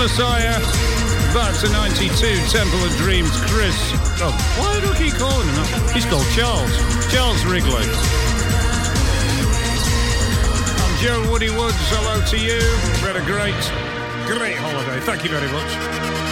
Messiah. Back to 92, Temple of Dreams, Chris. Oh, why do I keep calling him that? He's called Charles. Charles Wrigley. I'm Joe Woody Woods. Hello to you. We had a great holiday. Thank you very much.